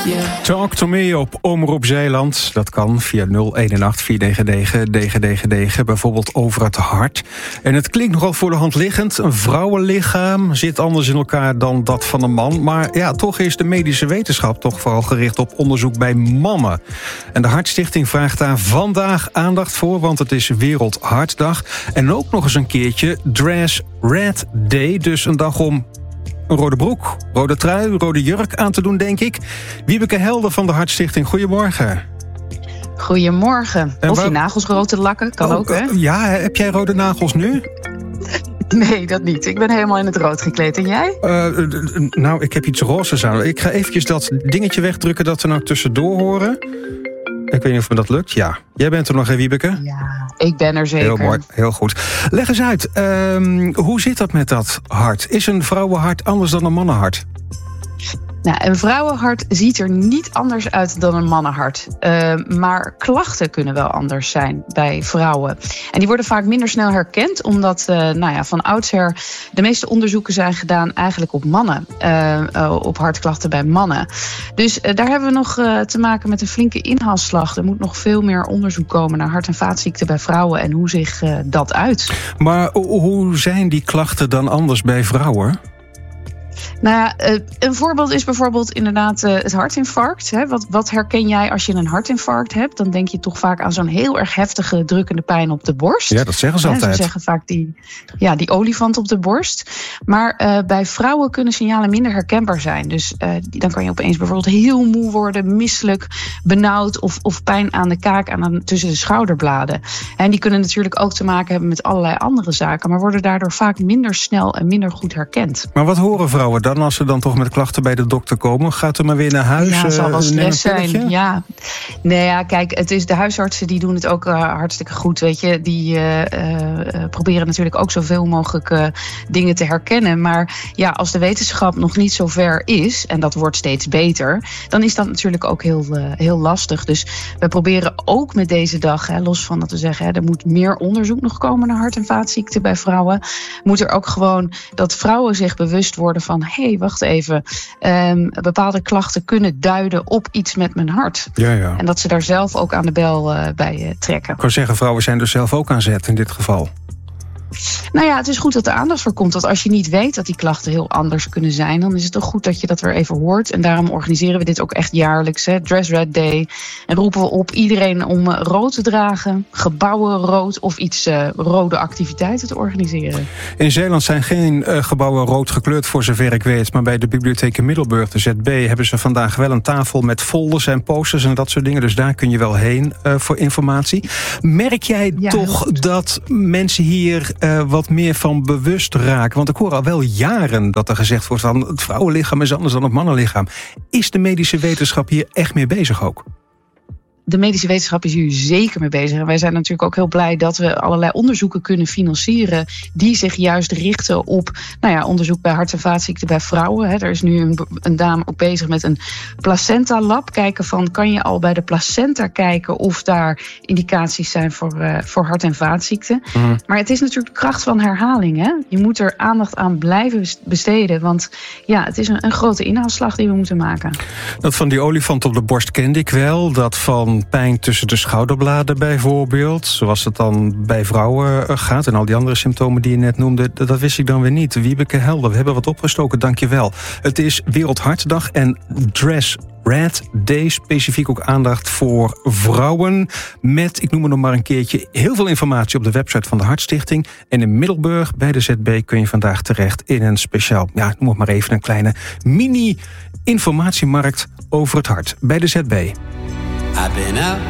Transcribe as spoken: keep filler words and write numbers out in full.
Talk to me op Omroep Zeeland. Dat kan via nul een acht vier negen negen negen negen negen, bijvoorbeeld over het hart. En het klinkt nogal voor de hand liggend. Een vrouwenlichaam zit anders in elkaar dan dat van een man. Maar ja, toch is de medische wetenschap toch vooral gericht op onderzoek bij mannen. En de Hartstichting vraagt daar vandaag aandacht voor, want het is Wereldhartdag. En ook nog eens een keertje Dress Red Day, dus een dag om een rode broek, rode trui, rode jurk aan te doen, denk ik. Wiebeke Helder van de Hartstichting, goedemorgen. Goedemorgen. En of waar... je nagels rood te lakken, kan oh, ook, hè? Ja, heb jij rode nagels nu? Nee, dat niet. Ik ben helemaal in het rood gekleed. En jij? Uh, nou, ik heb iets rozes aan. Ik ga eventjes dat dingetje wegdrukken dat we nou tussendoor horen. Ik weet niet of me dat lukt. Ja. Jij bent er nog, hè, Wiebeke? Ja, ik ben er zeker. Heel mooi, heel goed. Leg eens uit, uh, hoe zit dat met dat hart? Is een vrouwenhart anders dan een mannenhart? Nou, een vrouwenhart ziet er niet anders uit dan een mannenhart. Uh, maar klachten kunnen wel anders zijn bij vrouwen. En die worden vaak minder snel herkend, omdat uh, nou ja, van oudsher de meeste onderzoeken zijn gedaan eigenlijk op mannen. Uh, uh, op hartklachten bij mannen. Dus uh, daar hebben we nog uh, te maken met een flinke inhaalslag. Er moet nog veel meer onderzoek komen naar hart- en vaatziekten bij vrouwen en hoe zich uh, dat uit. Maar hoe zijn die klachten dan anders bij vrouwen? Nou ja, een voorbeeld is bijvoorbeeld inderdaad het hartinfarct. Wat, wat herken jij als je een hartinfarct hebt? Dan denk je toch vaak aan zo'n heel erg heftige drukkende pijn op de borst. Ja, dat zeggen ze altijd. Ze zeggen vaak die, ja, die olifant op de borst. Maar uh, bij vrouwen kunnen signalen minder herkenbaar zijn. Dus uh, dan kan je opeens bijvoorbeeld heel moe worden, misselijk, benauwd of, of pijn aan de kaak aan, tussen de schouderbladen. En die kunnen natuurlijk ook te maken hebben met allerlei andere zaken, maar worden daardoor vaak minder snel en minder goed herkend. Maar wat horen vrouwen dan als ze dan toch met klachten bij de dokter komen? Gaat er maar weer naar huis? Ja, het zal wel stress uh, zijn. Ja. Nee, ja, kijk, het is de huisartsen die doen het ook uh, hartstikke goed, weet je. Die uh, uh, proberen natuurlijk ook zoveel mogelijk uh, dingen te herkennen. Maar ja, als de wetenschap nog niet zo ver is, en dat wordt steeds beter, dan is dat natuurlijk ook heel, uh, heel lastig. Dus we proberen ook met deze dag, hè, los van dat we zeggen, hè, er moet meer onderzoek nog komen naar hart- en vaatziekten bij vrouwen, moet er ook gewoon dat vrouwen zich bewust worden van, hé, hey, wacht even, um, bepaalde klachten kunnen duiden op iets met mijn hart. Ja, ja. En dat ze daar zelf ook aan de bel uh, bij uh, trekken. Ik kan zeggen, vrouwen zijn dus zelf ook aan zet in dit geval. Nou ja, het is goed dat er aandacht voor komt. Want als je niet weet dat die klachten heel anders kunnen zijn, dan is het toch goed dat je dat weer even hoort. En daarom organiseren we dit ook echt jaarlijks, hè, Dress Red Day. En roepen we op iedereen om rood te dragen, gebouwen rood of iets uh, rode activiteiten te organiseren. In Zeeland zijn geen uh, gebouwen rood gekleurd voor zover ik weet. Maar bij de bibliotheek in Middelburg, de Z B, hebben ze vandaag wel een tafel met folders en posters en dat soort dingen. Dus daar kun je wel heen uh, voor informatie. Merk jij ja, toch dat mensen hier Uh, wat meer van bewust raken? Want ik hoor al wel jaren dat er gezegd wordt van het vrouwenlichaam is anders dan het mannenlichaam. Is de medische wetenschap hier echt mee bezig ook? De medische wetenschap is hier zeker mee bezig. En wij zijn natuurlijk ook heel blij dat we allerlei onderzoeken kunnen financieren die zich juist richten op nou ja, onderzoek bij hart- en vaatziekten bij vrouwen. Er is nu een, een dame ook bezig met een placenta-lab. Kijken van, kan je al bij de placenta kijken of daar indicaties zijn voor, uh, voor hart- en vaatziekten. Mm. Maar het is natuurlijk de kracht van herhaling. Hè? Je moet er aandacht aan blijven besteden. Want ja, het is een, een grote inhaalslag die we moeten maken. Dat van die olifant op de borst kende ik wel. Dat van pijn tussen de schouderbladen bijvoorbeeld, zoals het dan bij vrouwen gaat en al die andere symptomen die je net noemde, dat wist ik dan weer niet. Wiebeke Helder, we hebben wat opgestoken, dank je wel. Het is Wereldhartdag en Dress Red Day, specifiek ook aandacht voor vrouwen met, ik noem het nog maar een keertje, heel veel informatie op de website van de Hartstichting. En in Middelburg bij de Z B kun je vandaag terecht in een speciaal, ja, noem het maar even een kleine mini-informatiemarkt over het hart bij de Z B. I've been out